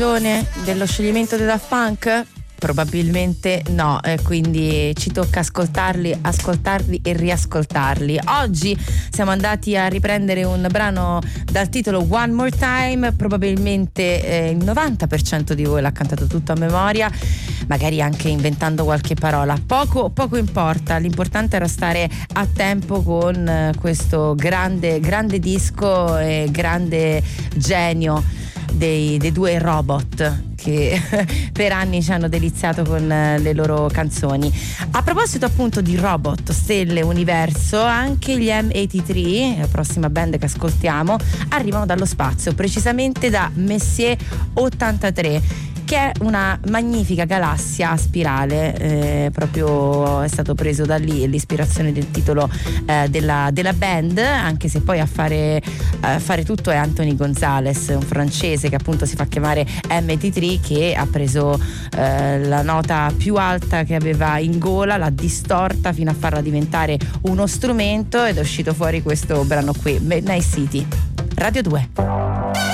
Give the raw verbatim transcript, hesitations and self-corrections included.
dello scioglimento dei Daft Punk? Probabilmente no, eh, quindi ci tocca ascoltarli, ascoltarli e riascoltarli. Oggi siamo andati a riprendere un brano dal titolo One More Time. Probabilmente eh, il novanta per cento di voi l'ha cantato tutto a memoria, magari anche inventando qualche parola. Poco, poco importa, l'importante era stare a tempo con eh, questo grande, grande disco e grande genio dei, dei due robot che per anni ci hanno deliziato con le loro canzoni. A proposito appunto di robot, stelle, universo, anche gli M ottantatré, la prossima band che ascoltiamo, arrivano dallo spazio, precisamente da Messier ottantatré, che è una magnifica galassia a spirale. Eh, proprio è stato preso da lì l'ispirazione del titolo eh, della, della band, anche se poi a fare, a fare tutto è Anthony Gonzalez, un francese che appunto si fa chiamare M ottantatré, che ha preso eh, la nota più alta che aveva in gola, l'ha distorta fino a farla diventare uno strumento ed è uscito fuori questo brano qui, Midnight City. Radio due.